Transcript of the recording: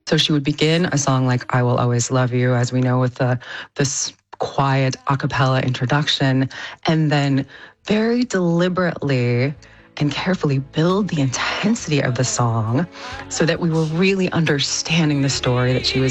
So she would begin a song like I Will Always Love You, as we know, with this quiet a cappella introduction, and then very deliberately and carefully build the intensity of the song so that we were really understanding the story that she was